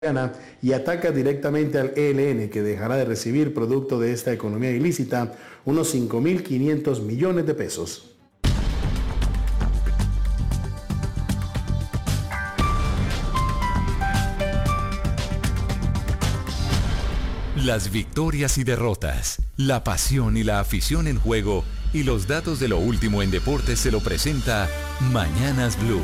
y ataca directamente al ELN, que dejará de recibir, producto de esta economía ilícita, unos 5.500 millones de pesos. Las victorias y derrotas, la pasión y la afición en juego y los datos de lo último en deportes se lo presenta Mañanas Blue.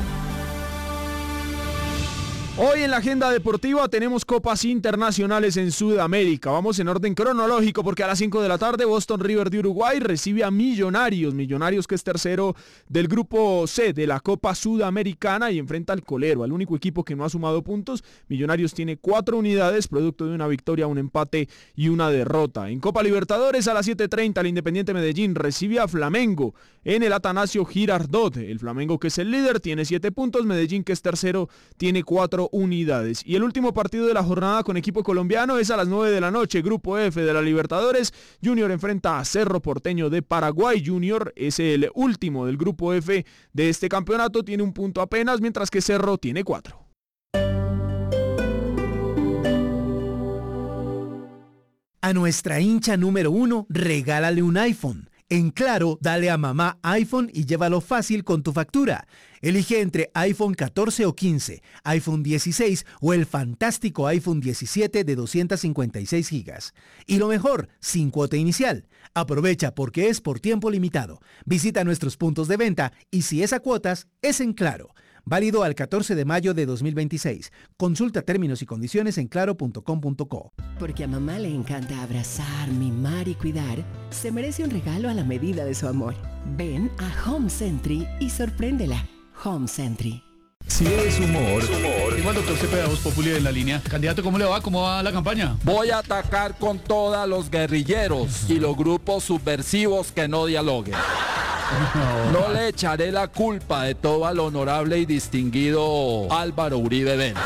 Hoy en la agenda deportiva tenemos copas internacionales en Sudamérica. Vamos en orden cronológico porque a las 5 de la tarde Boston River de Uruguay recibe a Millonarios que es tercero del grupo C de la Copa Sudamericana y enfrenta al Colero, al único equipo que no ha sumado puntos. Millonarios tiene 4 unidades, producto de una victoria, un empate y una derrota. En Copa Libertadores a las 7:30 el Independiente Medellín recibe a Flamengo en el Atanasio Girardot. El Flamengo, que es el líder, tiene 7 puntos, Medellín, que es tercero, tiene 4 unidades. Y el último partido de la jornada con equipo colombiano es a las 9 de la noche, Grupo F de la Libertadores. Junior enfrenta a Cerro Porteño de Paraguay. Junior es el último del Grupo F de este campeonato, tiene un punto apenas, mientras que Cerro tiene 4. A nuestra hincha número 1, regálale un iPhone. En Claro, dale a mamá iPhone y llévalo fácil con tu factura. Elige entre iPhone 14 o 15, iPhone 16 o el fantástico iPhone 17 de 256 gigas. Y lo mejor, sin cuota inicial. Aprovecha porque es por tiempo limitado. Visita nuestros puntos de venta y si es a cuotas, es en Claro. Válido al 14 de mayo de 2026. Consulta términos y condiciones en claro.com.co. Porque a mamá le encanta abrazar, mimar y cuidar, se merece un regalo a la medida de su amor. Ven a Home Sentry y sorpréndela. Home Sentry. Si es humor. Igual, doctor Cepeda, Voz Populi en la línea. Candidato, ¿cómo le va? ¿Cómo va la campaña? Voy a atacar con todos los guerrilleros y los grupos subversivos que no dialoguen. No le echaré la culpa de todo al honorable y distinguido Álvaro Uribe Vélez.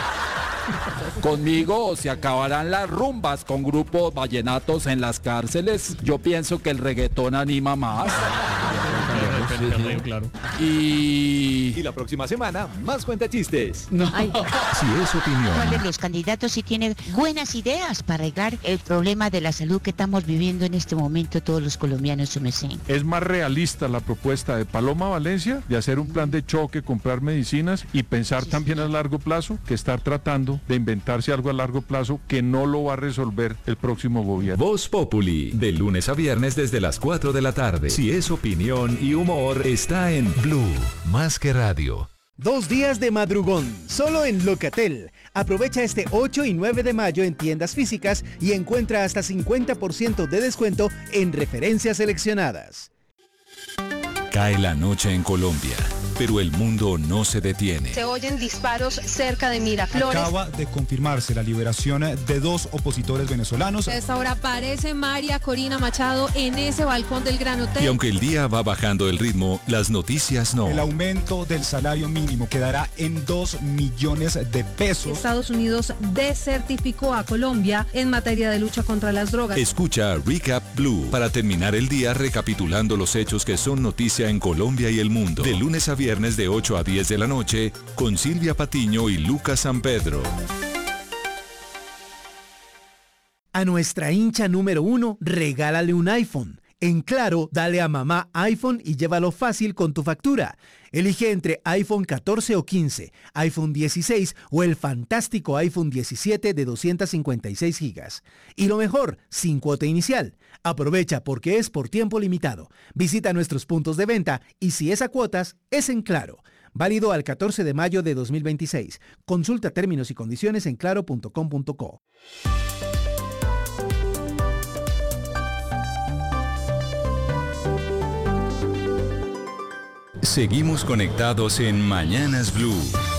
Conmigo se acabarán las rumbas con grupos vallenatos en las cárceles. Yo pienso que el reggaetón anima más. Claro. Y la próxima semana, más cuentachistes. No. Si es opinión. ¿Cuál de los candidatos sí tiene buenas ideas para arreglar el problema de la salud que estamos viviendo en este momento todos los colombianos? Es más realista la propuesta de Paloma Valencia de hacer un plan de choque, comprar medicinas y pensar también a largo plazo que estar tratando de inventarse algo a largo plazo que no lo va a resolver el próximo gobierno. Voz Populi, de lunes a viernes desde las 4 de la tarde. Si es opinión y humor, está en Blue, más que radio. 2 días de madrugón, solo en Locatel. Aprovecha este 8 y 9 de mayo en tiendas físicas y encuentra hasta 50% de descuento en referencias seleccionadas. Cae la noche en Colombia, pero el mundo no se detiene. Se oyen disparos cerca de Miraflores. Acaba de confirmarse la liberación de 2 opositores venezolanos. A esta hora aparece María Corina Machado en ese balcón del Gran Hotel. Y aunque el día va bajando el ritmo, las noticias no. El aumento del salario mínimo quedará en 2 millones de pesos. Estados Unidos desertificó a Colombia en materia de lucha contra las drogas. Escucha Recap Blue para terminar el día recapitulando los hechos que son noticia en Colombia y el mundo. De lunes a viernes de 8 a 10 de la noche con Silvia Patiño y Lucas San Pedro. A nuestra hincha número 1, regálale un iPhone. En Claro, dale a mamá iPhone y llévalo fácil con tu factura. Elige entre iPhone 14 o 15, iPhone 16 o el fantástico iPhone 17 de 256 gigas. Y lo mejor, sin cuota inicial. Aprovecha porque es por tiempo limitado. Visita nuestros puntos de venta y si es a cuotas, es en Claro. Válido al 14 de mayo de 2026. Consulta términos y condiciones en claro.com.co. Seguimos conectados en Mañanas Blue.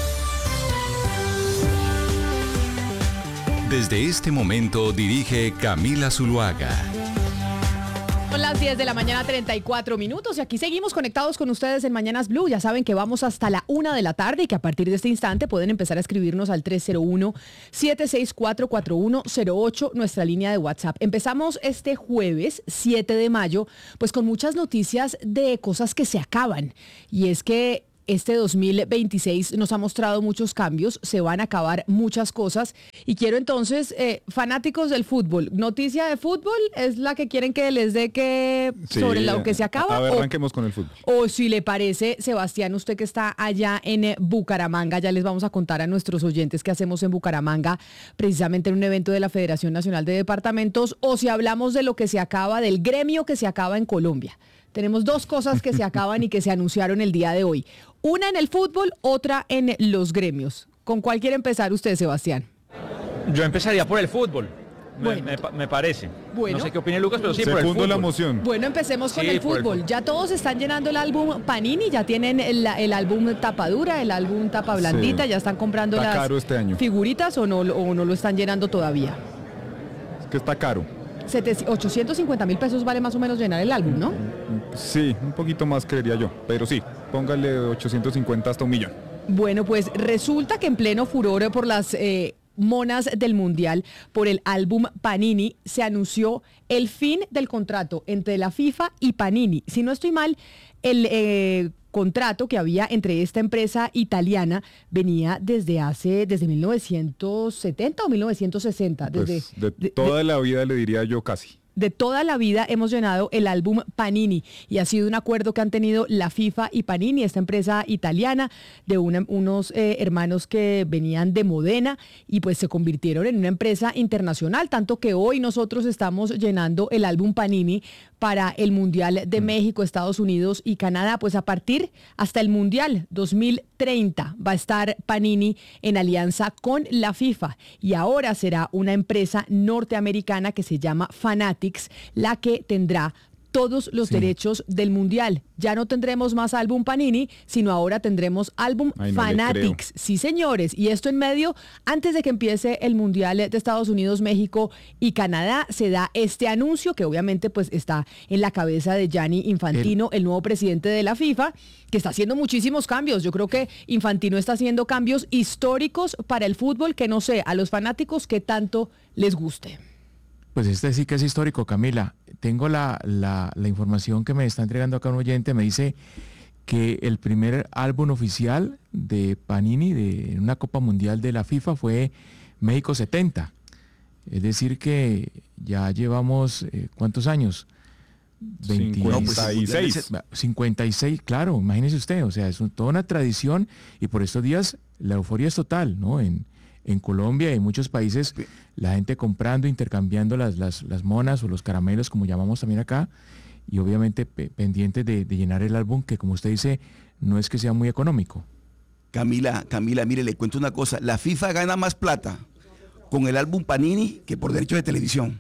Desde este momento dirige Camila Zuluaga. Son las 10 de la mañana, 34 minutos, y aquí seguimos conectados con ustedes en Mañanas Blue. Ya saben que vamos hasta la 1 de la tarde y que a partir de este instante pueden empezar a escribirnos al 301-764-4108, nuestra línea de WhatsApp. Empezamos este jueves, 7 de mayo, pues con muchas noticias de cosas que se acaban. Y es que este 2026 nos ha mostrado muchos cambios, se van a acabar muchas cosas y quiero entonces, fanáticos del fútbol, noticia de fútbol es la que quieren que les dé que sobre lo que se acaba. A ver, arranquemos con el fútbol. O si le parece, Sebastián, usted que está allá en Bucaramanga, ya les vamos a contar a nuestros oyentes qué hacemos en Bucaramanga, precisamente en un evento de la Federación Nacional de Departamentos, o si hablamos de lo que se acaba, del gremio que se acaba en Colombia. Tenemos dos cosas que se acaban y que se anunciaron el día de hoy. Una en el fútbol, otra en los gremios. ¿Con cuál quiere empezar usted, Sebastián? Yo empezaría por el fútbol, bueno. me parece. Bueno. No sé qué opine Lucas, pero sí, por el Segundo fútbol. la moción. Bueno, empecemos con el fútbol. Ya todos están llenando el álbum Panini, ya tienen el álbum tapadura, el álbum tapa blandita, ya están comprando Está las caro este año. figuritas o no lo están llenando todavía. Es que está caro. 850 mil pesos vale más o menos llenar el álbum, ¿no? Sí, un poquito más creería yo, pero sí, póngale 850 hasta 1 millón. Bueno, pues resulta que en pleno furor por las monas del Mundial, por el álbum Panini, se anunció el fin del contrato entre la FIFA y Panini. Si no estoy mal, el contrato que había entre esta empresa italiana venía desde 1970 o 1960. Pues toda la vida le diría yo casi. De toda la vida hemos llenado el álbum Panini y ha sido un acuerdo que han tenido la FIFA y Panini, esta empresa italiana de unos hermanos que venían de Modena y pues se convirtieron en una empresa internacional, tanto que hoy nosotros estamos llenando el álbum Panini para el Mundial de México, Estados Unidos y Canadá. Pues a partir hasta el Mundial 2030 va a estar Panini en alianza con la FIFA y ahora será una empresa norteamericana que se llama Fanatics la que tendrá todos los derechos del Mundial. Ya no tendremos más álbum Panini, sino ahora tendremos álbum Fanatics. Sí, señores. Y esto en medio, antes de que empiece el Mundial de Estados Unidos, México y Canadá, se da este anuncio que obviamente pues está en la cabeza de Gianni Infantino, el nuevo presidente de la FIFA, que está haciendo muchísimos cambios. Yo creo que Infantino está haciendo cambios históricos para el fútbol que no sé, a los fanáticos que tanto les guste. Pues este sí que es histórico, Camila. Tengo la información que me está entregando acá un oyente, me dice que el primer álbum oficial de Panini de una Copa Mundial de la FIFA fue México 70. Es decir que ya llevamos, ¿cuántos años? 56. 56, claro, imagínese usted, o sea, es toda una tradición y por estos días la euforia es total, ¿no? En Colombia y en muchos países, la gente comprando, intercambiando las monas o los caramelos, como llamamos también acá, y obviamente pendientes de llenar el álbum, que como usted dice, no es que sea muy económico. Camila, mire, le cuento una cosa, la FIFA gana más plata con el álbum Panini que por derechos de televisión.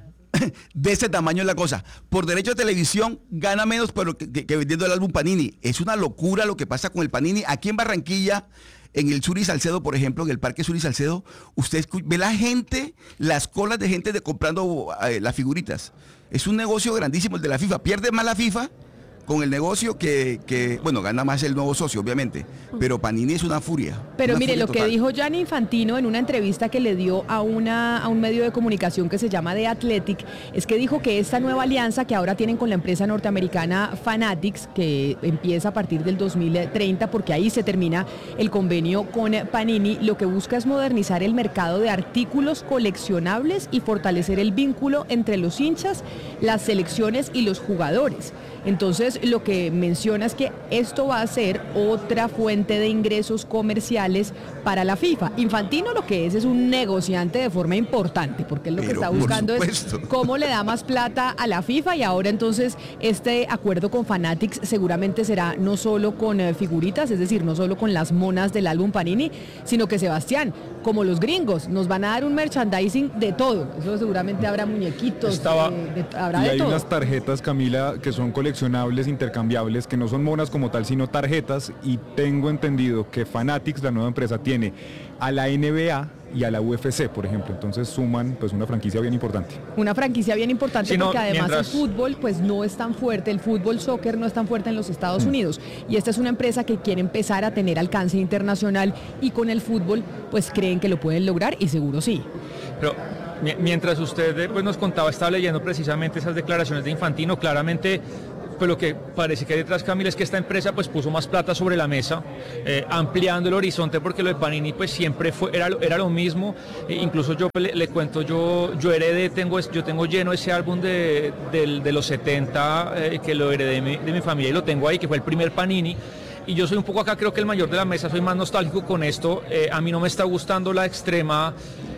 De ese tamaño es la cosa. Por derecho de televisión gana menos pero que vendiendo el álbum Panini. Es una locura lo que pasa con el Panini. Aquí en Barranquilla, en el Sur y Salcedo, por ejemplo, en el Parque Sur y Salcedo, usted ve la gente, las colas de gente comprando las figuritas. Es un negocio grandísimo el de la FIFA. Pierde más la FIFA con el negocio que bueno, gana más el nuevo socio, obviamente. Pero Panini es una furia. Pero una mire, furia lo que total. dijo Gianni Infantino en una entrevista que le dio a un medio de comunicación que se llama The Athletic, es que dijo que esta nueva alianza que ahora tienen con la empresa norteamericana Fanatics, que empieza a partir del 2030, porque ahí se termina el convenio con Panini, lo que busca es modernizar el mercado de artículos coleccionables y fortalecer el vínculo entre los hinchas, las selecciones y los jugadores. Entonces, lo que menciona es que esto va a ser otra fuente de ingresos comerciales para la FIFA. Infantino lo que es un negociante de forma importante, porque él lo que está buscando es cómo le da más plata a la FIFA y ahora entonces este acuerdo con Fanatics seguramente será no solo con figuritas, es decir, no solo con las monas del álbum Panini, sino que Sebastián, como los gringos, nos van a dar un merchandising de todo. Eso seguramente habrá muñequitos, habrá y de hay todo. unas tarjetas, Camila, que son coleccionables, intercambiables, que no son monas como tal, sino tarjetas, y tengo entendido que Fanatics, la nueva empresa, tiene a la NBA y a la UFC, por ejemplo, entonces suman pues una franquicia bien importante. Una franquicia bien importante, Sí, no, porque además mientras- el fútbol pues no es tan fuerte, el fútbol soccer no es tan fuerte en los Estados Unidos y esta es una empresa que quiere empezar a tener alcance internacional y con el fútbol pues creen que lo pueden lograr y seguro sí. Pero mientras usted pues, nos contaba, estaba leyendo precisamente esas declaraciones de Infantino, claramente Pues lo que parece que hay detrás, Camila, es que esta empresa pues puso más plata sobre la mesa, ampliando el horizonte, porque lo de Panini pues siempre era lo mismo. Incluso yo le cuento, yo heredé, yo tengo lleno ese álbum de los 70, que lo heredé de mi familia y lo tengo ahí, que fue el primer Panini. Y yo soy un poco acá, creo que el mayor de la mesa, soy más nostálgico con esto. A mí no me está gustando la extrema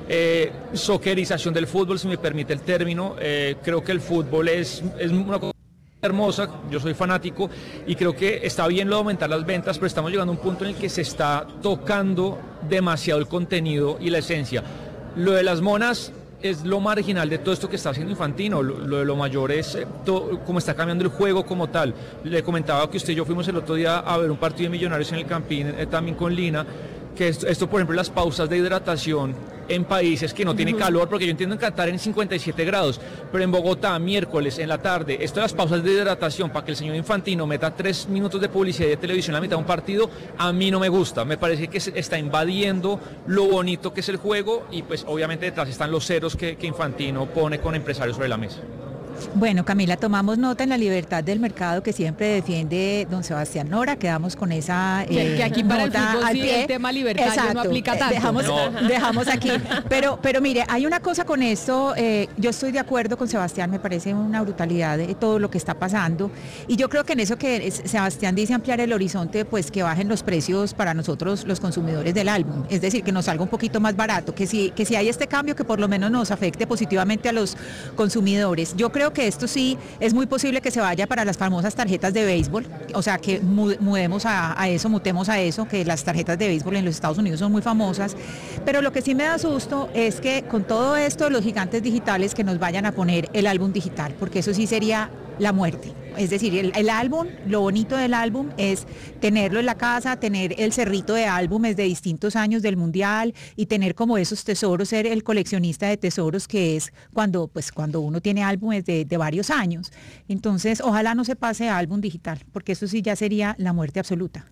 soccerización del fútbol, si me permite el término. Creo que el fútbol es una cosa hermosa, yo soy fanático y creo que está bien lo de aumentar las ventas, pero estamos llegando a un punto en el que se está tocando demasiado el contenido y la esencia. Lo de las monas es lo marginal de todo esto que está haciendo Infantino. Lo de lo mayor es cómo está cambiando el juego como tal. Le comentaba que usted y yo fuimos el otro día a ver un partido de Millonarios en el Campín, también con Lina, que esto, por ejemplo, las pausas de hidratación en países que no tienen calor, porque yo entiendo en Qatar en 57 grados, pero en Bogotá, miércoles, en la tarde, esto de las pausas de hidratación para que el señor Infantino meta 3 minutos de publicidad de televisión a la mitad de un partido, a mí no me gusta. Me parece que se está invadiendo lo bonito que es el juego y pues obviamente detrás están los ceros que Infantino pone con empresarios sobre la mesa. Bueno, Camila, tomamos nota en la libertad del mercado que siempre defiende don Sebastián Nora, quedamos con esa que aquí para nota el fútbol al sí, pie. el tema libertad no aplica tanto. Dejamos aquí. Pero mire, hay una cosa con esto, yo estoy de acuerdo con Sebastián, me parece una brutalidad de todo lo que está pasando, y yo creo que en eso que Sebastián dice ampliar el horizonte, pues que bajen los precios para nosotros los consumidores del álbum, es decir, que nos salga un poquito más barato, que si hay este cambio que por lo menos nos afecte positivamente a los consumidores. Yo creo que esto sí es muy posible que se vaya para las famosas tarjetas de béisbol, o sea que mutemos a eso, que las tarjetas de béisbol en los Estados Unidos son muy famosas, pero lo que sí me da susto es que con todo esto los gigantes digitales que nos vayan a poner el álbum digital, porque eso sí sería la muerte. Es decir, el álbum, lo bonito del álbum es tenerlo en la casa, tener el cerrito de álbumes de distintos años del Mundial y tener como esos tesoros, ser el coleccionista de tesoros que es cuando uno tiene álbumes de varios años. Entonces, ojalá no se pase a álbum digital, porque eso sí ya sería la muerte absoluta.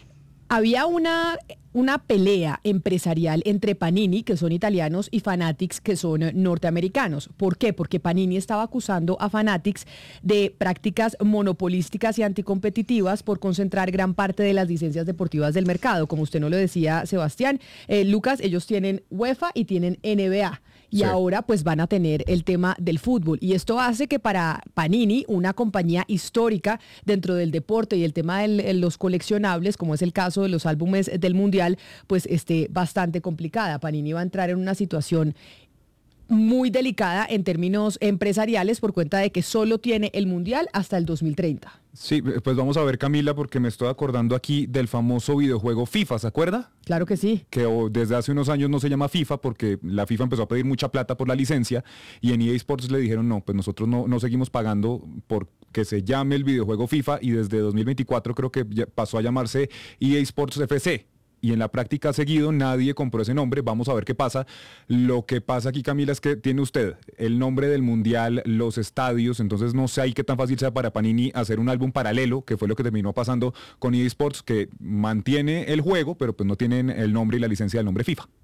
Había una pelea empresarial entre Panini, que son italianos, y Fanatics, que son norteamericanos. ¿Por qué? Porque Panini estaba acusando a Fanatics de prácticas monopolísticas y anticompetitivas por concentrar gran parte de las licencias deportivas del mercado. Como usted no lo decía, Sebastián, Lucas, ellos tienen UEFA y tienen NBA. Y ahora pues van a tener el tema del fútbol. Y esto hace que para Panini, una compañía histórica dentro del deporte y el tema de los coleccionables, como es el caso de los álbumes del Mundial, pues esté bastante complicada. Panini va a entrar en una situación muy delicada en términos empresariales por cuenta de que solo tiene el Mundial hasta el 2030. Sí, pues vamos a ver, Camila, porque me estoy acordando aquí del famoso videojuego FIFA, ¿se acuerda? Claro que sí. Que desde hace unos años no se llama FIFA porque la FIFA empezó a pedir mucha plata por la licencia y en EA Sports le dijeron no, pues nosotros no seguimos pagando por que se llame el videojuego FIFA y desde 2024 creo que pasó a llamarse EA Sports FC. Y en la práctica ha seguido, nadie compró ese nombre, vamos a ver qué pasa. Lo que pasa aquí, Camila, es que tiene usted el nombre del Mundial, los estadios, entonces no sé ahí qué tan fácil sea para Panini hacer un álbum paralelo, que fue lo que terminó pasando con EA Sports, que mantiene el juego, pero pues no tienen el nombre y la licencia del nombre FIFA.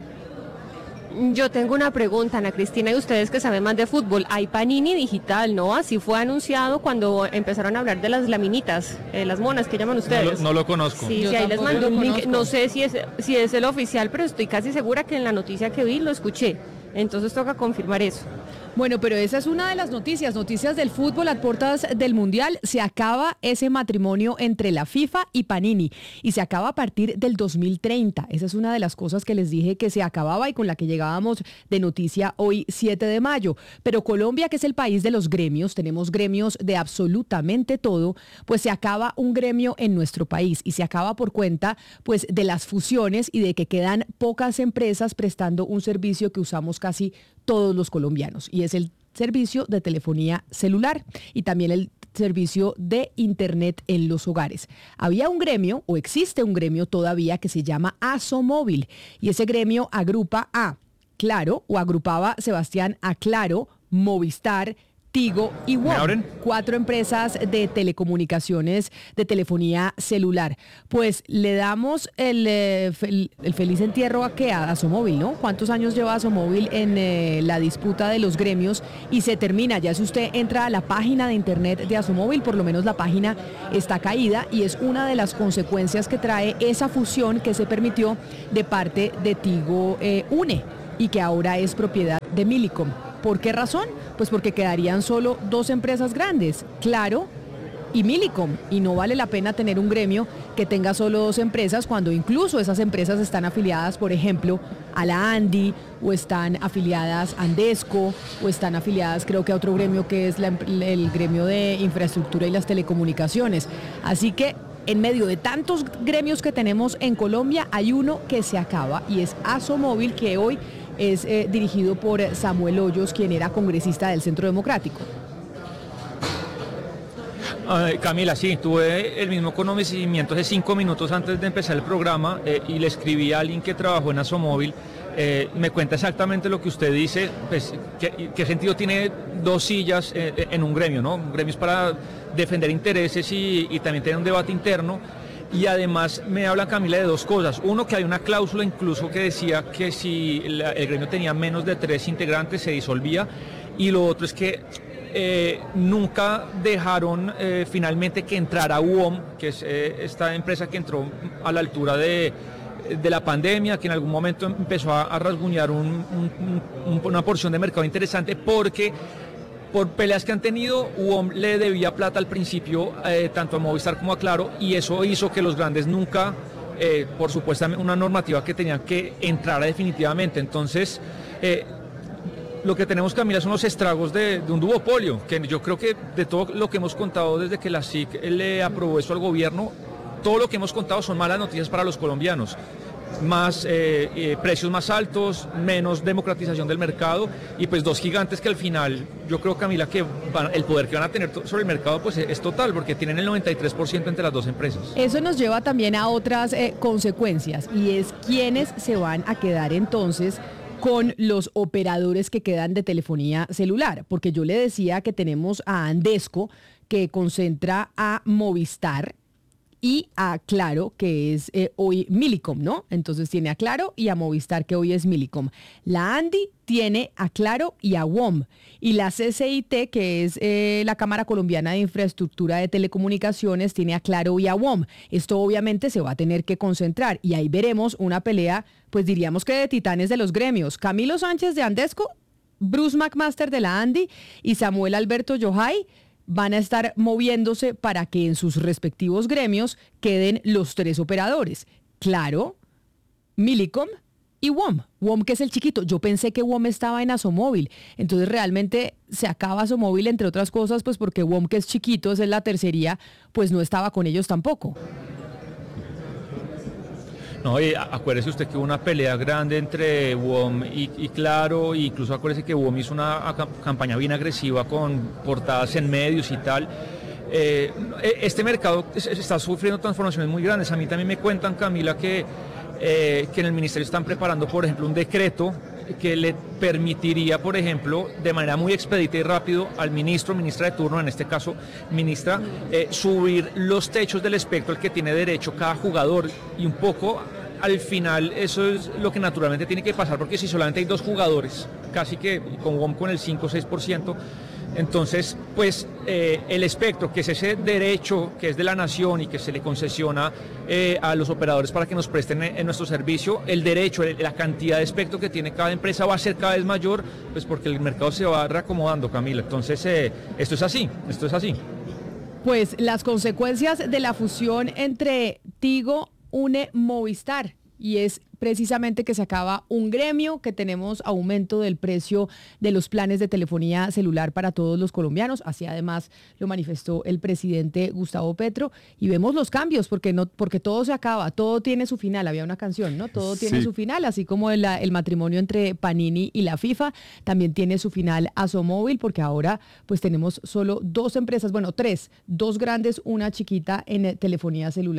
Yo tengo una pregunta, Ana Cristina, y ustedes que saben más de fútbol, hay Panini digital, ¿no? Así fue anunciado cuando empezaron a hablar de las laminitas, las monas que llaman ustedes. No lo conozco. Sí, ahí les mando un link, no sé si es el oficial, pero estoy casi segura que en la noticia que vi lo escuché, entonces toca confirmar eso. Bueno, pero esa es una de las noticias del fútbol a puertas del Mundial. Se acaba ese matrimonio entre la FIFA y Panini y se acaba a partir del 2030. Esa es una de las cosas que les dije que se acababa y con la que llegábamos de noticia hoy 7 de mayo. Pero Colombia, que es el país de los gremios, tenemos gremios de absolutamente todo, pues se acaba un gremio en nuestro país y se acaba por cuenta pues de las fusiones y de que quedan pocas empresas prestando un servicio que usamos casi todos los colombianos y es el servicio de telefonía celular y también el servicio de internet en los hogares. Había un gremio o existe un gremio todavía que se llama Asomóvil y ese gremio agrupa a Claro o agrupaba Sebastián a Claro, Movistar, Tigo y ¿Me abren? WOM, 4 empresas de telecomunicaciones, de telefonía celular. Pues le damos el feliz entierro a Asomóvil, ¿no? ¿Cuántos años lleva Asomóvil en la disputa de los gremios? Y se termina, ya si usted entra a la página de internet de Asomóvil, por lo menos la página está caída y es una de las consecuencias que trae esa fusión que se permitió de parte de Tigo Une y que ahora es propiedad de Millicom. ¿Por qué razón? Pues porque quedarían solo 2 empresas grandes, Claro y Millicom, y no vale la pena tener un gremio que tenga solo 2 empresas cuando incluso esas empresas están afiliadas, por ejemplo, a la ANDI, o están afiliadas a Andesco, o están afiliadas creo que a otro gremio que es el gremio de infraestructura y las telecomunicaciones. Así que en medio de tantos gremios que tenemos en Colombia, hay uno que se acaba y es Asomóvil, que hoy es dirigido por Samuel Hoyos, quien era congresista del Centro Democrático. Camila, sí, tuve el mismo conocimiento hace 5 minutos antes de empezar el programa y le escribí a alguien que trabajó en Asomóvil. Me cuenta exactamente lo que usted dice, pues, ¿qué sentido tiene 2 sillas en un gremio, ¿no? Un gremio es para defender intereses y también tener un debate interno. Y además me habla Camila de 2 cosas. Uno, que hay una cláusula incluso que decía que si el gremio tenía menos de 3 integrantes se disolvía. Y lo otro es que nunca dejaron finalmente que entrara WOM, que es esta empresa que entró a la altura de la pandemia, que en algún momento empezó a rasguñar una porción de mercado interesante, porque por peleas que han tenido, WOM le debía plata al principio tanto a Movistar como a Claro, y eso hizo que los grandes nunca, por supuestamente una normativa que tenían que entrar definitivamente. Entonces, lo que tenemos, Camila, son los estragos de un duopolio, que yo creo que de todo lo que hemos contado desde que la SIC le aprobó eso al gobierno, todo lo que hemos contado son malas noticias para los colombianos. Más precios más altos, menos democratización del mercado y pues 2 gigantes que al final yo creo, Camila, que el poder que van a tener sobre el mercado pues es total, porque tienen el 93% entre las 2 empresas. Eso nos lleva también a otras consecuencias, y es quiénes se van a quedar entonces con los operadores que quedan de telefonía celular, porque yo le decía que tenemos a Andesco, que concentra a Movistar, y a Claro, que es hoy Millicom, ¿no? Entonces tiene a Claro y a Movistar, que hoy es Millicom. La ANDI tiene a Claro y a WOM. Y la CCIT, que es la Cámara Colombiana de Infraestructura de Telecomunicaciones, tiene a Claro y a WOM. Esto obviamente se va a tener que concentrar y ahí veremos una pelea, pues diríamos que de titanes de los gremios. Camilo Sánchez de Andesco, Bruce McMaster de la ANDI y Samuel Alberto Yojay van a estar moviéndose para que en sus respectivos gremios queden los 3 operadores. Claro, Millicom y WOM. WOM, que es el chiquito. Yo pensé que WOM estaba en Asomóvil. Entonces realmente se acaba Asomóvil, entre otras cosas, pues porque WOM, que es chiquito, es la tercería, pues no estaba con ellos tampoco. No, y acuérdese usted que hubo una pelea grande entre WOM y Claro, e incluso acuérdese que WOM hizo una campaña bien agresiva con portadas en medios y tal. Este mercado está sufriendo transformaciones muy grandes. A mí también me cuentan, Camila, que en el ministerio están preparando, por ejemplo, un decreto que le permitiría, por ejemplo, de manera muy expedita y rápido al ministra de turno, en este caso ministra, subir los techos del espectro al que tiene derecho cada jugador, y un poco al final eso es lo que naturalmente tiene que pasar, porque si solamente hay 2 jugadores, casi que con WOM con el 5 o 6%, entonces pues el espectro, que es ese derecho que es de la nación y que se le concesiona a los operadores para que nos presten en nuestro servicio, el derecho, la cantidad de espectro que tiene cada empresa va a ser cada vez mayor, pues porque el mercado se va reacomodando, Camila. Entonces esto es así. Pues las consecuencias de la fusión entre Tigo Une Movistar, y es precisamente que se acaba un gremio, que tenemos aumento del precio de los planes de telefonía celular para todos los colombianos. Así además lo manifestó el presidente Gustavo Petro, y vemos los cambios, porque todo se acaba, todo tiene su final. Había una canción, ¿no? Todo tiene su final, así como el matrimonio entre Panini y la FIFA, también tiene su final Asomóvil, porque ahora pues tenemos solo 2 empresas, bueno, 3, 2 grandes, una chiquita en telefonía celular.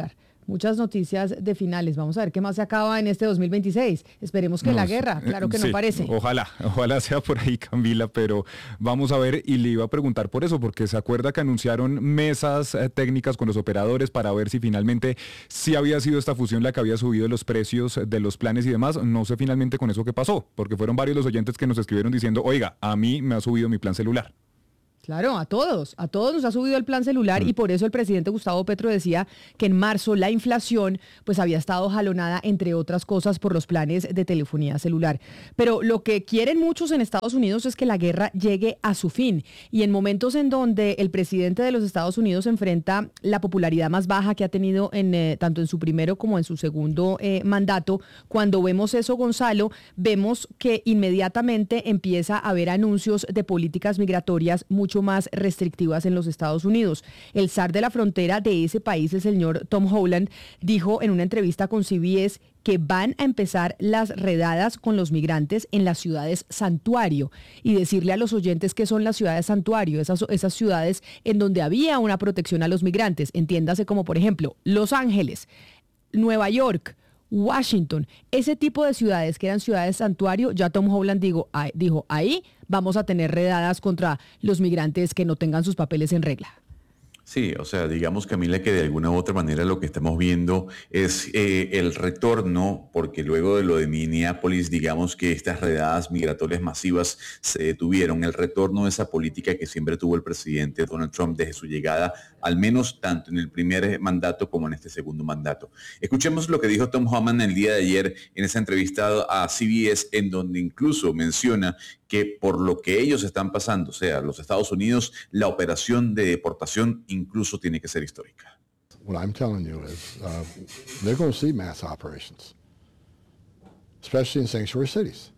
muchas noticias de finales. Vamos a ver qué más se acaba en este 2026. Esperemos que la guerra, claro que no parece. Ojalá sea por ahí, Camila, pero vamos a ver, y le iba a preguntar por eso, porque se acuerda que anunciaron mesas técnicas con los operadores para ver si finalmente sí había sido esta fusión la que había subido los precios de los planes y demás. No sé finalmente con eso qué pasó, porque fueron varios los oyentes que nos escribieron diciendo, oiga, a mí me ha subido mi plan celular. Claro, a todos nos ha subido el plan celular y por eso el presidente Gustavo Petro decía que en marzo la inflación pues había estado jalonada, entre otras cosas, por los planes de telefonía celular. Pero lo que quieren muchos en Estados Unidos es que la guerra llegue a su fin, y en momentos en donde el presidente de los Estados Unidos enfrenta la popularidad más baja que ha tenido tanto en su primero como en su segundo mandato, cuando vemos eso, Gonzalo, vemos que inmediatamente empieza a haber anuncios de políticas migratorias mucho más restrictivas en los Estados Unidos. El zar de la frontera de ese país, el señor Tom Holland, dijo en una entrevista con CBS que van a empezar las redadas con los migrantes en las ciudades santuario, y decirle a los oyentes que son las ciudades santuario, esas ciudades en donde había una protección a los migrantes, entiéndase como por ejemplo Los Ángeles, Nueva York, Washington, ese tipo de ciudades que eran ciudades santuario. Ya Tom Holland dijo, ahí vamos a tener redadas contra los migrantes que no tengan sus papeles en regla. Sí, o sea, digamos, Camila, que de alguna u otra manera lo que estamos viendo es el retorno, porque luego de lo de Minneapolis, digamos que estas redadas migratorias masivas se detuvieron, el retorno de esa política que siempre tuvo el presidente Donald Trump desde su llegada, al menos tanto en el primer mandato como en este segundo mandato. Escuchemos lo que dijo Tom Homan el día de ayer en esa entrevista a CBS, en donde incluso menciona que por lo que ellos están pasando, o sea, los Estados Unidos, la operación de deportación incluso tiene que ser histórica. What I'm telling you is they're going to see mass operations, especially in sanctuary cities.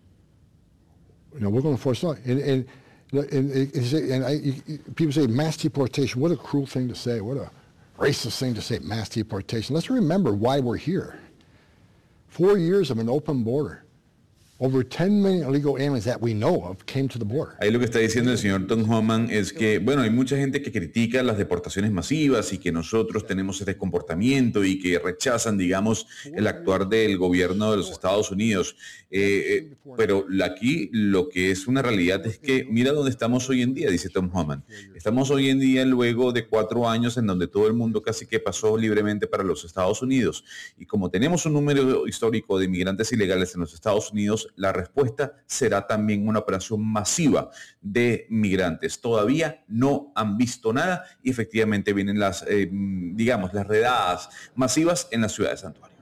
You know, we're going to force it. People say mass deportation. What a cruel thing to say. What a racist thing to say, mass deportation. Let's remember why we're here. 4 years of an open border. Over 10 million illegal aliens that we know of came to the border. Ahí lo que está diciendo el señor Tom Homan es que, bueno, hay mucha gente que critica las deportaciones masivas y que nosotros tenemos este comportamiento y que rechazan, digamos, el actuar del gobierno de los Estados Unidos. Pero aquí lo que es una realidad es que mira dónde estamos hoy en día, dice Tom Homan. Estamos hoy en día luego de 4 años en donde todo el mundo casi que pasó libremente para los Estados Unidos. Y como tenemos un número histórico de inmigrantes ilegales en los Estados Unidos, la respuesta será también una operación masiva de migrantes. Todavía no han visto nada y efectivamente vienen las redadas masivas en la ciudad de Santuario.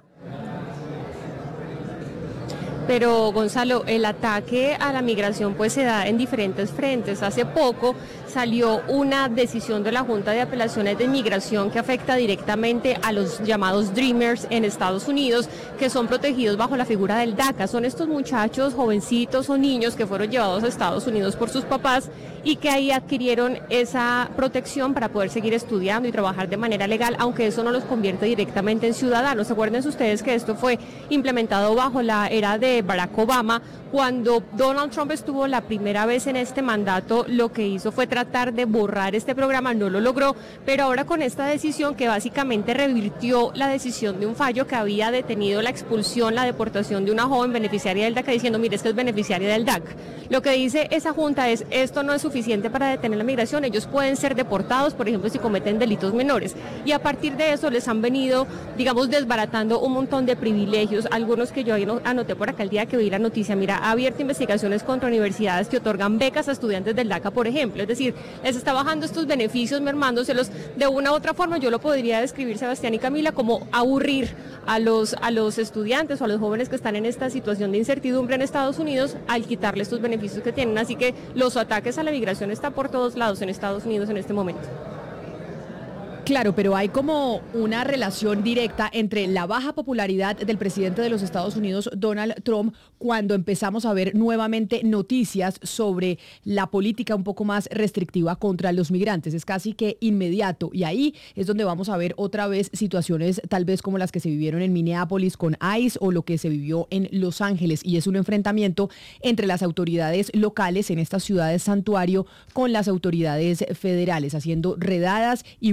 Pero Gonzalo, el ataque a la migración pues se da en diferentes frentes. Hace poco salió una decisión de la Junta de Apelaciones de Inmigración que afecta directamente a los llamados Dreamers en Estados Unidos, que son protegidos bajo la figura del DACA. Son estos muchachos, jovencitos o niños que fueron llevados a Estados Unidos por sus papás y que ahí adquirieron esa protección para poder seguir estudiando y trabajar de manera legal, aunque eso no los convierte directamente en ciudadanos. Acuérdense ustedes que esto fue implementado bajo la era de Barack Obama. Cuando Donald Trump estuvo la primera vez en este mandato, lo que hizo fue tratar de borrar este programa, no lo logró, pero ahora con esta decisión que básicamente revirtió la decisión de un fallo que había detenido la expulsión, la deportación de una joven beneficiaria del DACA, diciendo, mire, esto es beneficiaria del DACA. Lo que dice esa junta es, esto no es suficiente para detener la migración, ellos pueden ser deportados, por ejemplo, si cometen delitos menores. Y a partir de eso les han venido, digamos, desbaratando un montón de privilegios, algunos que yo anoté por acá el día que vi la noticia. Mira, ha abierto investigaciones contra universidades que otorgan becas a estudiantes del DACA, por ejemplo. Es decir, les está bajando estos beneficios, mermándoselos. De una u otra forma, yo lo podría describir, Sebastián y Camila, como aburrir a los estudiantes o a los jóvenes que están en esta situación de incertidumbre en Estados Unidos al quitarles estos beneficios que tienen. Así que los ataques a la migración están por todos lados en Estados Unidos en este momento. Claro, pero hay como una relación directa entre la baja popularidad del presidente de los Estados Unidos, Donald Trump, cuando empezamos a ver nuevamente noticias sobre la política un poco más restrictiva contra los migrantes. Es casi que inmediato, y ahí es donde vamos a ver otra vez situaciones tal vez como las que se vivieron en Minneapolis con ICE o lo que se vivió en Los Ángeles, y es un enfrentamiento entre las autoridades locales en estas ciudades santuario con las autoridades federales, haciendo redadas y búsqueda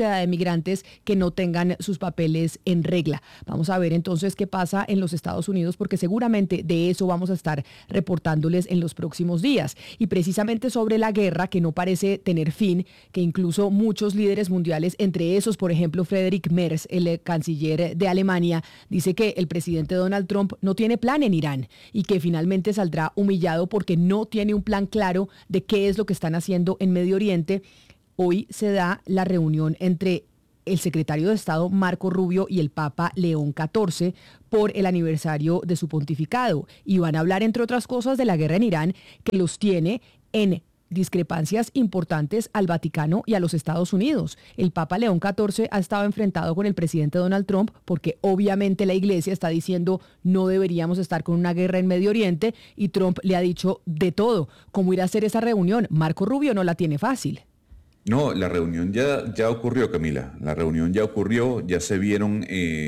búsqueda de migrantes que no tengan sus papeles en regla. Vamos a ver entonces qué pasa en los Estados Unidos, porque seguramente de eso vamos a estar reportándoles en los próximos días. Y precisamente sobre la guerra que no parece tener fin, que incluso muchos líderes mundiales, entre esos, por ejemplo, Friedrich Merz, el canciller de Alemania, dice que el presidente Donald Trump no tiene plan en Irán y que finalmente saldrá humillado porque no tiene un plan claro de qué es lo que están haciendo en Medio Oriente. Hoy se da la reunión entre el secretario de Estado Marco Rubio y el Papa León XIV por el aniversario de su pontificado. Y van a hablar, entre otras cosas, de la guerra en Irán, que los tiene en discrepancias importantes al Vaticano y a los Estados Unidos. El Papa León XIV ha estado enfrentado con el presidente Donald Trump porque obviamente la Iglesia está diciendo no deberíamos estar con una guerra en Medio Oriente, y Trump le ha dicho de todo. ¿Cómo ir a hacer esa reunión? Marco Rubio no la tiene fácil. No, la reunión ya ocurrió, Camila. La reunión ya ocurrió, ya se vieron,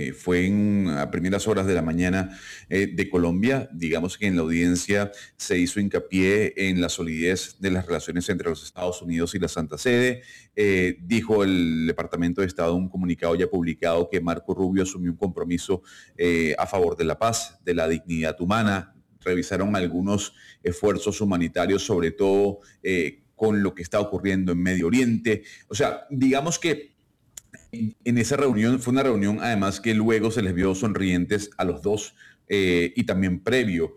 fue a primeras horas de la mañana de Colombia. Digamos que en la audiencia se hizo hincapié en la solidez de las relaciones entre los Estados Unidos y la Santa Sede. Dijo el Departamento de Estado en un comunicado ya publicado que Marco Rubio asumió un compromiso a favor de la paz, de la dignidad humana. Revisaron algunos esfuerzos humanitarios, sobre todo con lo que está ocurriendo en Medio Oriente. O sea, digamos que en esa reunión, fue una reunión además que luego se les vio sonrientes a los dos, y también previo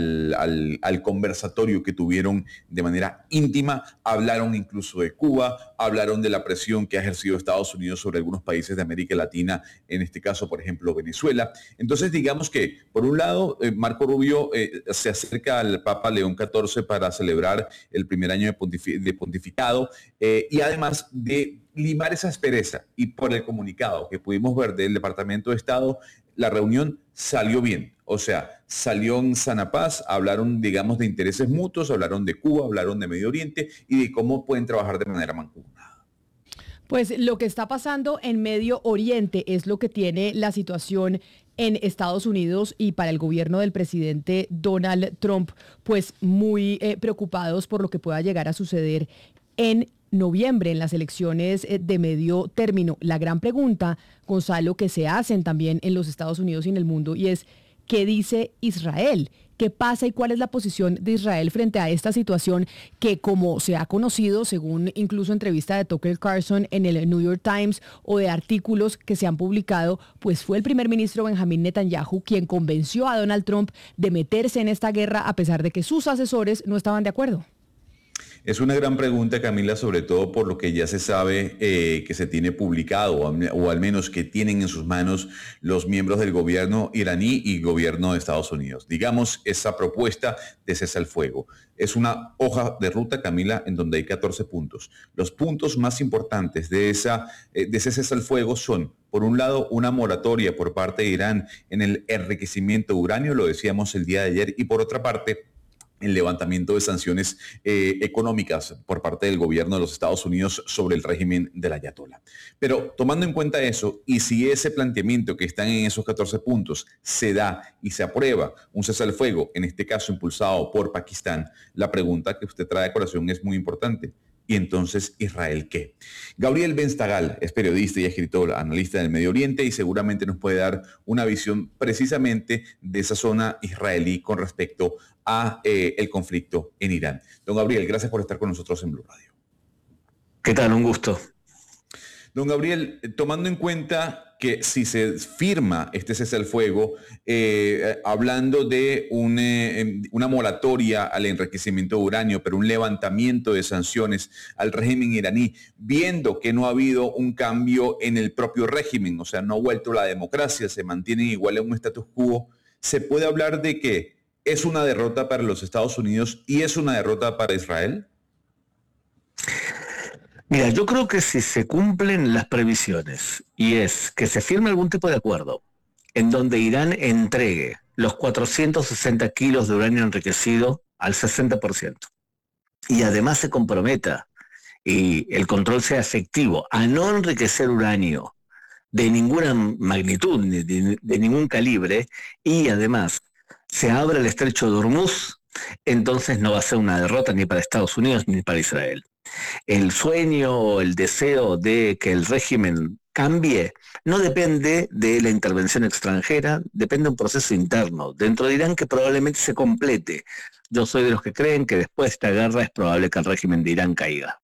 al conversatorio que tuvieron de manera íntima. Hablaron incluso de Cuba, hablaron de la presión que ha ejercido Estados Unidos sobre algunos países de América Latina, en este caso, por ejemplo, Venezuela. Entonces, digamos que, por un lado, Marco Rubio se acerca al Papa León XIV para celebrar el primer año de pontificado, y además de limar esa aspereza, y por el comunicado que pudimos ver del Departamento de Estado, la reunión salió bien. O sea, salió en sana paz, hablaron, digamos, de intereses mutuos, hablaron de Cuba, hablaron de Medio Oriente y de cómo pueden trabajar de manera mancomunada. Pues lo que está pasando en Medio Oriente es lo que tiene la situación en Estados Unidos, y para el gobierno del presidente Donald Trump, pues muy preocupados por lo que pueda llegar a suceder en noviembre en las elecciones de medio término. La gran pregunta, Gonzalo, que se hacen también en los Estados Unidos y en el mundo, y es ¿qué dice Israel? ¿Qué pasa y cuál es la posición de Israel frente a esta situación que, como se ha conocido, según incluso entrevista de Tucker Carlson en el New York Times o de artículos que se han publicado, pues fue el primer ministro Benjamín Netanyahu quien convenció a Donald Trump de meterse en esta guerra a pesar de que sus asesores no estaban de acuerdo? Es una gran pregunta, Camila, sobre todo por lo que ya se sabe que se tiene publicado, o al menos que tienen en sus manos los miembros del gobierno iraní y gobierno de Estados Unidos. Digamos, esa propuesta de cese al fuego. Es una hoja de ruta, Camila, en donde hay 14 puntos. Los puntos más importantes de ese cese al fuego son, por un lado, una moratoria por parte de Irán en el enriquecimiento de uranio, lo decíamos el día de ayer, y por otra parte, el levantamiento de sanciones económicas por parte del gobierno de los Estados Unidos sobre el régimen del ayatolá. Pero tomando en cuenta eso, y si ese planteamiento que están en esos 14 puntos se da y se aprueba un cese al fuego, en este caso impulsado por Pakistán, la pregunta que usted trae a colación es muy importante. ¿Y entonces Israel qué? Gabriel Ben-Stagal es periodista y escritor, analista del Medio Oriente, y seguramente nos puede dar una visión precisamente de esa zona israelí con respecto a el conflicto en Irán. Don Gabriel, gracias por estar con nosotros en Blue Radio. ¿Qué tal? Un gusto. Don Gabriel, tomando en cuenta que si se firma este cese al fuego, hablando de una moratoria al enriquecimiento de uranio, pero un levantamiento de sanciones al régimen iraní, viendo que no ha habido un cambio en el propio régimen, o sea, no ha vuelto la democracia, se mantiene igual en un status quo, ¿se puede hablar de que es una derrota para los Estados Unidos y es una derrota para Israel? Mira, yo creo que si se cumplen las previsiones, y es que se firme algún tipo de acuerdo en donde Irán entregue los 460 kilos de uranio enriquecido al 60%, y además se comprometa y el control sea efectivo a no enriquecer uranio de ninguna magnitud, ni de ningún calibre, y además se abra el estrecho de Hormuz, entonces no va a ser una derrota ni para Estados Unidos ni para Israel. el sueño o el deseo de que el régimen cambie no depende de la intervención extranjera, depende de un proceso interno dentro de Irán que probablemente se complete. Yo soy de los que creen que después de esta guerra es probable que el régimen de Irán caiga.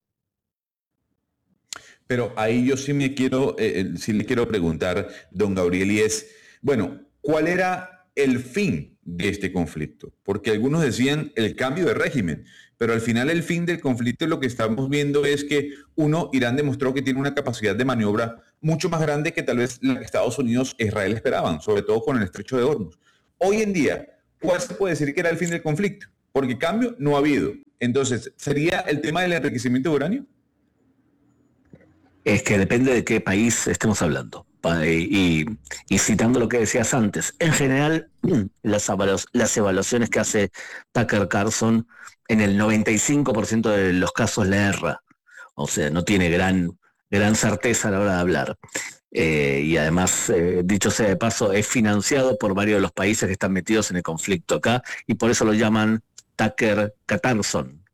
Pero ahí yo sí le quiero preguntar, don Gabriel, y es, bueno, ¿cuál era el fin de este conflicto? Porque algunos decían el cambio de régimen, pero al final el fin del conflicto lo que estamos viendo es que, Irán demostró que tiene una capacidad de maniobra mucho más grande que tal vez la que Estados Unidos e Israel esperaban, sobre todo con el estrecho de Hormuz. Hoy en día, ¿cuál se puede decir que era el fin del conflicto? Porque cambio no ha habido. Entonces, ¿sería el tema del enriquecimiento de uranio? Es que depende de qué país estemos hablando. Y citando lo que decías antes, en general las evaluaciones que hace Tucker Carlson en el 95% de los casos la erra. O sea, no tiene gran certeza a la hora de hablar. Y además, dicho sea de paso, es financiado por varios de los países que están metidos en el conflicto acá y por eso lo llaman Tucker Carlson,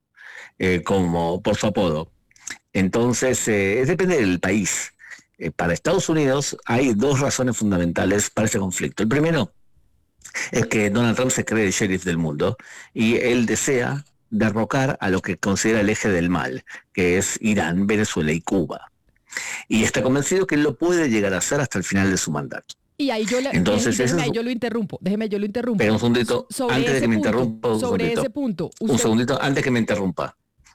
como por su apodo. Entonces, depende del país. Para Estados Unidos hay dos razones fundamentales para ese conflicto. El primero es que Donald Trump se cree el sheriff del mundo y él desea derrocar a lo que considera el eje del mal, que es Irán, Venezuela y Cuba. Y está convencido que él lo puede llegar a hacer hasta el final de su mandato. Y ahí yo, déjeme, yo lo interrumpo. Pero un segundito, antes de que me interrumpa, un segundito, antes que me interrumpa.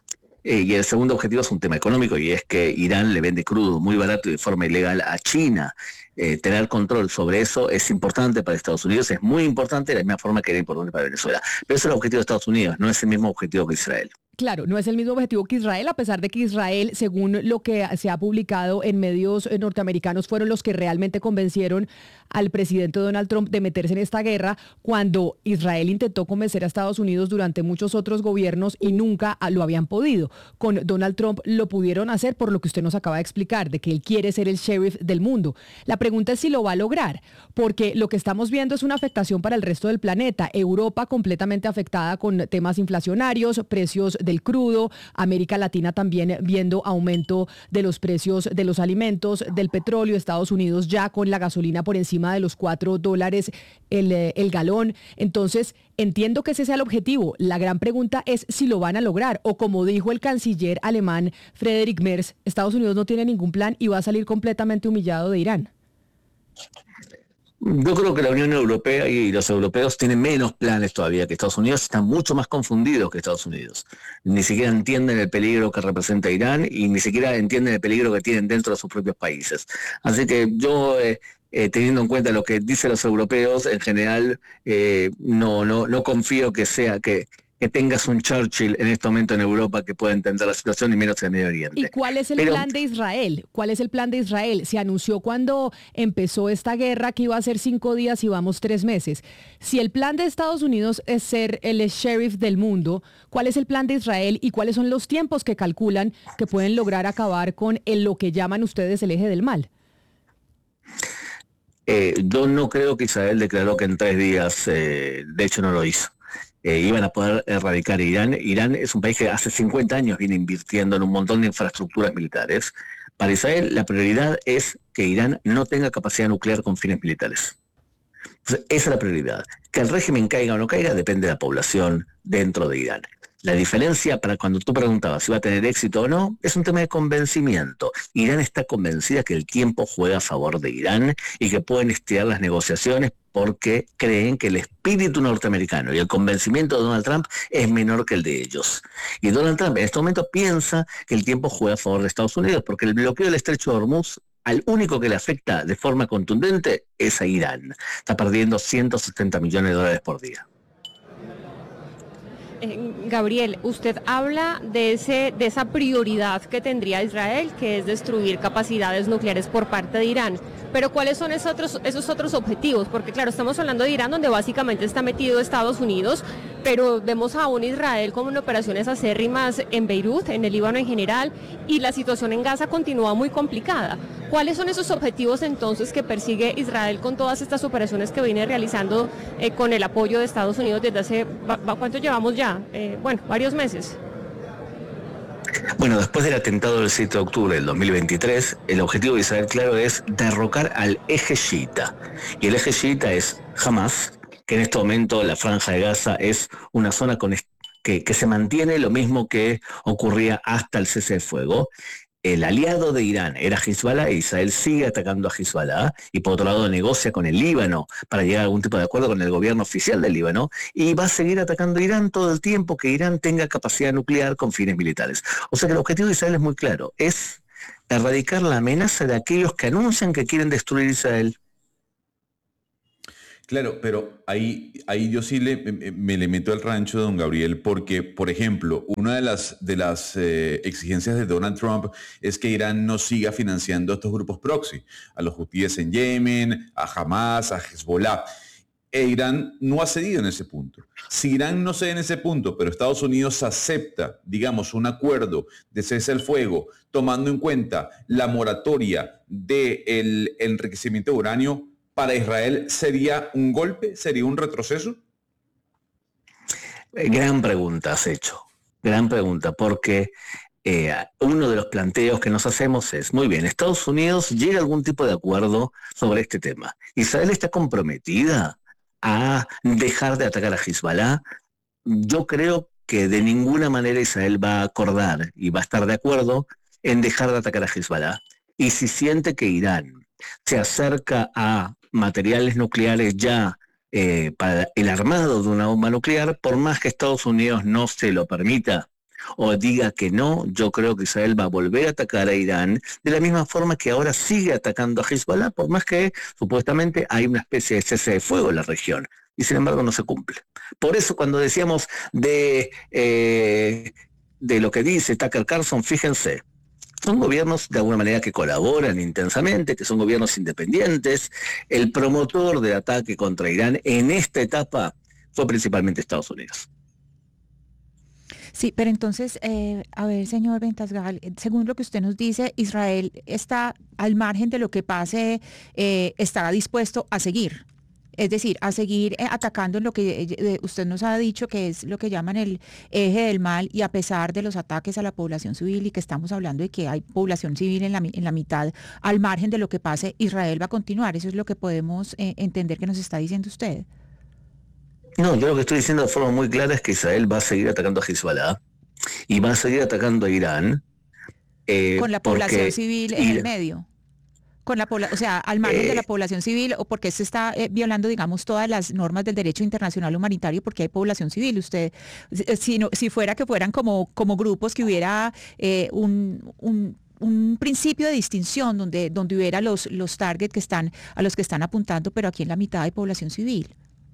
Y el segundo objetivo es un tema económico, y es que Irán le vende crudo muy barato y de forma ilegal a China. Tener control sobre eso es importante para Estados Unidos, es muy importante de la misma forma que era importante para Venezuela. Pero eso es el objetivo de Estados Unidos, no es el mismo objetivo que Israel. Claro, no es el mismo objetivo que Israel, a pesar de que Israel, según lo que se ha publicado en medios norteamericanos, fueron los que realmente convencieron al presidente Donald Trump de meterse en esta guerra, cuando Israel intentó convencer a Estados Unidos durante muchos otros gobiernos y nunca lo habían podido. Con Donald Trump lo pudieron hacer por lo que usted nos acaba de explicar, de que él quiere ser el sheriff del mundo. La pregunta es si lo va a lograr, porque lo que estamos viendo es una afectación para el resto del planeta. Europa completamente afectada con temas inflacionarios, precios del crudo, América Latina también viendo aumento de los precios de los alimentos, del petróleo, Estados Unidos ya con la gasolina por encima de los $4 el galón. Entonces, entiendo que ese sea el objetivo. La gran pregunta es si lo van a lograr, o como dijo el canciller alemán Friedrich Merz, Estados Unidos no tiene ningún plan y va a salir completamente humillado de Irán. Yo creo que la Unión Europea y los europeos tienen menos planes todavía que Estados Unidos, están mucho más confundidos que Estados Unidos. Ni siquiera entienden el peligro que representa Irán y ni siquiera entienden el peligro que tienen dentro de sus propios países. Así que yo, teniendo en cuenta lo que dicen los europeos, en general no confío que tengas un Churchill en este momento en Europa que pueda entender la situación, y menos en el Medio Oriente. ¿Y cuál es el plan de Israel? ¿Cuál es el plan de Israel? Se anunció cuando empezó esta guerra que iba a ser 5 días y vamos 3 meses. Si el plan de Estados Unidos es ser el sheriff del mundo, ¿cuál es el plan de Israel y cuáles son los tiempos que calculan que pueden lograr acabar con lo que llaman ustedes el eje del mal? Yo no creo que Israel declaró que en 3 días, de hecho no lo hizo. Iban a poder erradicar Irán. Irán es un país que hace 50 años viene invirtiendo en un montón de infraestructuras militares. Para Israel la prioridad es que Irán no tenga capacidad nuclear con fines militares. Entonces, esa es la prioridad. Que el régimen caiga o no caiga depende de la población dentro de Irán. La diferencia, para cuando tú preguntabas si va a tener éxito o no, es un tema de convencimiento. Irán está convencida que el tiempo juega a favor de Irán y que pueden estirar las negociaciones porque creen que el espíritu norteamericano y el convencimiento de Donald Trump es menor que el de ellos. Y Donald Trump en este momento piensa que el tiempo juega a favor de Estados Unidos, porque el bloqueo del estrecho de Hormuz, al único que le afecta de forma contundente es a Irán. Está perdiendo $170 millones por día. Gabriel, usted habla de esa prioridad que tendría Israel, que es destruir capacidades nucleares por parte de Irán. Pero ¿cuáles son esos otros objetivos? Porque claro, estamos hablando de Irán, donde básicamente está metido Estados Unidos, pero vemos a un Israel como en operaciones acérrimas en Beirut, en el Líbano en general, y la situación en Gaza continúa muy complicada. ¿Cuáles son esos objetivos entonces que persigue Israel con todas estas operaciones que viene realizando con el apoyo de Estados Unidos desde hace, ¿cuánto llevamos ya? Varios meses. Bueno, después del atentado del 7 de octubre del 2023, el objetivo de Israel, claro, es derrocar al eje chiita. Y el eje chiita es Hamas, que en este momento la Franja de Gaza es una zona que se mantiene lo mismo que ocurría hasta el cese de fuego. El aliado de Irán era Hezbollah e Israel sigue atacando a Hezbollah y por otro lado negocia con el Líbano para llegar a algún tipo de acuerdo con el gobierno oficial del Líbano y va a seguir atacando a Irán todo el tiempo que Irán tenga capacidad nuclear con fines militares. O sea que el objetivo de Israel es muy claro, es erradicar la amenaza de aquellos que anuncian que quieren destruir Israel. Claro, pero ahí yo sí me le meto al rancho, don Gabriel, porque, por ejemplo, una de las exigencias de Donald Trump es que Irán no siga financiando a estos grupos proxy, a los hutíes en Yemen, a Hamas, a Hezbollah. E Irán no ha cedido en ese punto. Si Irán no cede en ese punto, pero Estados Unidos acepta, digamos, un acuerdo de cese al fuego, tomando en cuenta la moratoria del enriquecimiento de uranio, ¿para Israel sería un golpe? ¿Sería un retroceso? Gran pregunta has hecho, gran pregunta, porque uno de los planteos que nos hacemos es, muy bien, Estados Unidos llega a algún tipo de acuerdo sobre este tema. ¿Israel está comprometida a dejar de atacar a Hezbollah? Yo creo que de ninguna manera Israel va a acordar y va a estar de acuerdo en dejar de atacar a Hezbollah. Y si siente que Irán se acerca a materiales nucleares ya para el armado de una bomba nuclear, por más que Estados Unidos no se lo permita o diga que no, yo creo que Israel va a volver a atacar a Irán de la misma forma que ahora sigue atacando a Hezbollah, por más que supuestamente hay una especie de cese de fuego en la región, y sin embargo no se cumple. Por eso cuando decíamos de lo que dice Tucker Carlson, fíjense, son gobiernos de alguna manera que colaboran intensamente, que son gobiernos independientes. El promotor del ataque contra Irán en esta etapa fue principalmente Estados Unidos. Sí, pero entonces, a ver, señor Ventasgal, según lo que usted nos dice, Israel está al margen de lo que pase, estará dispuesto a seguir. Es decir, a seguir atacando en lo que usted nos ha dicho que es lo que llaman el eje del mal, y a pesar de los ataques a la población civil y que estamos hablando de que hay población civil en la mitad, al margen de lo que pase, Israel va a continuar. Eso es lo que podemos entender que nos está diciendo usted. No, yo lo que estoy diciendo de forma muy clara es que Israel va a seguir atacando a Hezbollah y va a seguir atacando a Irán. Con la población civil en el medio. O sea, al margen de la población civil, o porque se está violando, digamos, todas las normas del derecho internacional humanitario, porque hay población civil. Usted, si fuera que fueran como grupos, que hubiera un principio de distinción donde hubiera los targets a los que están apuntando, pero aquí en la mitad hay población civil.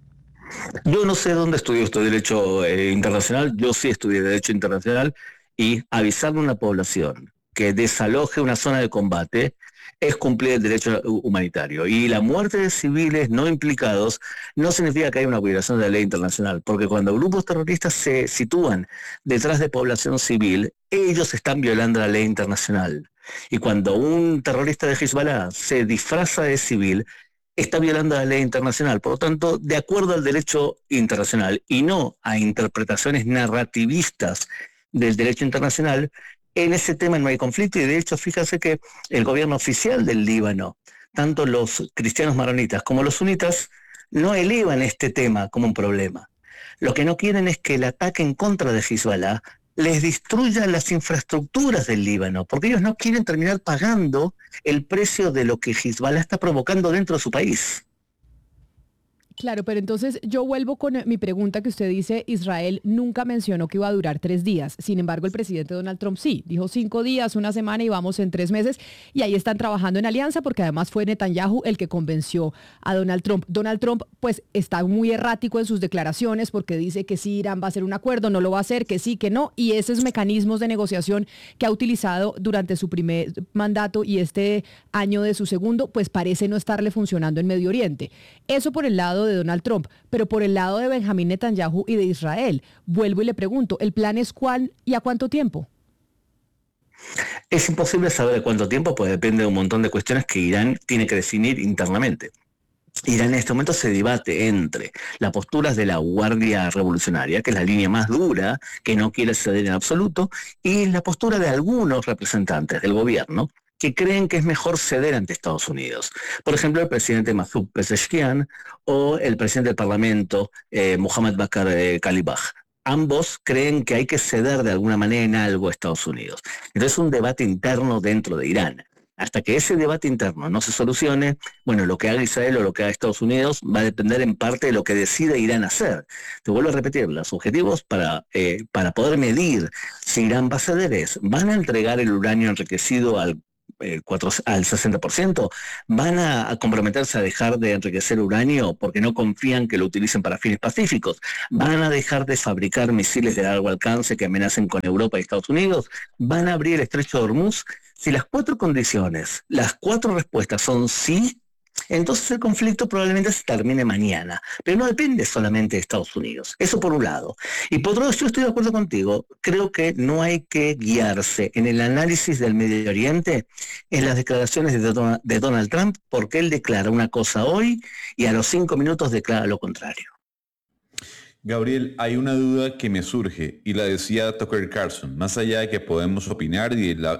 Yo no sé dónde estudió usted Derecho Internacional, yo sí estudié Derecho Internacional, y avisarle a una población que desaloje una zona de combate es cumplir el derecho humanitario. Y la muerte de civiles no implicados no significa que haya una violación de la ley internacional, porque cuando grupos terroristas se sitúan detrás de población civil, ellos están violando la ley internacional. Y cuando un terrorista de Hezbollah se disfraza de civil, está violando la ley internacional. Por lo tanto, de acuerdo al derecho internacional y no a interpretaciones narrativistas del derecho internacional, en ese tema no hay conflicto. Y de hecho, fíjate que el gobierno oficial del Líbano, tanto los cristianos maronitas como los sunitas, no elevan este tema como un problema. Lo que no quieren es que el ataque en contra de Hezbollah les destruya las infraestructuras del Líbano, porque ellos no quieren terminar pagando el precio de lo que Hezbollah está provocando dentro de su país. Claro, pero entonces yo vuelvo con mi pregunta que usted dice, Israel nunca mencionó que iba a durar 3 días. Sin embargo, el presidente Donald Trump sí, dijo 5 días, una semana y vamos en 3 meses. Y ahí están trabajando en alianza porque además fue Netanyahu el que convenció a Donald Trump. Donald Trump pues está muy errático en sus declaraciones porque dice que sí, Irán va a hacer un acuerdo, no lo va a hacer, que sí, que no. Y esos mecanismos de negociación que ha utilizado durante su primer mandato y este año de su segundo, pues parece no estarle funcionando en Medio Oriente. Eso por el lado de Donald Trump, pero por el lado de Benjamín Netanyahu y de Israel, vuelvo y le pregunto, ¿el plan es cuál y a cuánto tiempo? Es imposible saber cuánto tiempo, pues depende de un montón de cuestiones que Irán tiene que definir internamente. Irán en este momento se debate entre las posturas de la Guardia Revolucionaria, que es la línea más dura, que no quiere ceder en absoluto, y la postura de algunos representantes del gobierno, que creen que es mejor ceder ante Estados Unidos. Por ejemplo, el presidente Masoud Pezeshkian o el presidente del Parlamento, Mohammad Bakr Kalibaj. Ambos creen que hay que ceder de alguna manera en algo a Estados Unidos. Entonces es un debate interno dentro de Irán. Hasta que ese debate interno no se solucione, bueno, lo que haga Israel o lo que haga Estados Unidos va a depender en parte de lo que decida Irán hacer. Te vuelvo a repetir, los objetivos para poder medir si Irán va a ceder es, ¿van a entregar el uranio enriquecido al 60%? ¿Van a comprometerse a dejar de enriquecer uranio porque no confían que lo utilicen para fines pacíficos? ¿Van a dejar de fabricar misiles de largo alcance que amenacen con Europa y Estados Unidos? ¿Van a abrir el estrecho de Hormuz? Si las 4 condiciones, las 4 respuestas son sí, entonces el conflicto probablemente se termine mañana, pero no depende solamente de Estados Unidos. Eso por un lado. Y por otro lado, yo estoy de acuerdo contigo, creo que no hay que guiarse en el análisis del Medio Oriente en las declaraciones de Donald Trump, porque él declara una cosa hoy y a los 5 minutos declara lo contrario. Gabriel, hay una duda que me surge y la decía Tucker Carlson, más allá de que podemos opinar y